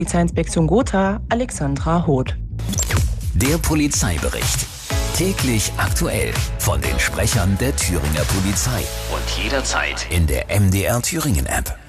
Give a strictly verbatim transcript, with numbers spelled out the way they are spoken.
Polizeiinspektion Gotha, Alexandra Hoth. Der Polizeibericht. Täglich aktuell von den Sprechern der Thüringer Polizei und jederzeit in der M D R Thüringen App.